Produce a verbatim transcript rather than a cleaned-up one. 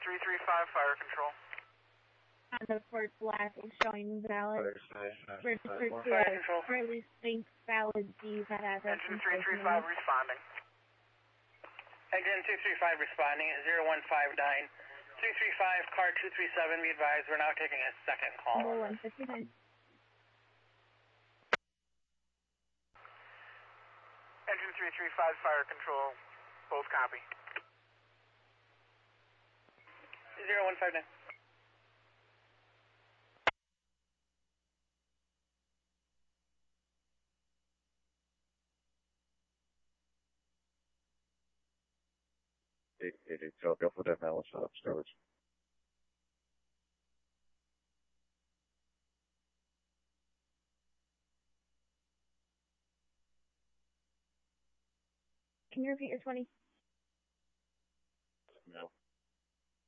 three three five, fire control. On the Fort Black is showing valid. Registered to Fire a control. fairly distinct valid D that has a Engine three three five responding. Engine two three five responding at zero one five nine. three three five, car two three seven, be advised, we're now taking a second call. Number one fifty-nine. Engine three three five, fire control, both copy. zero one five nine. It, it, it, go, go for that now, set up storage. Can you repeat your twenty? No.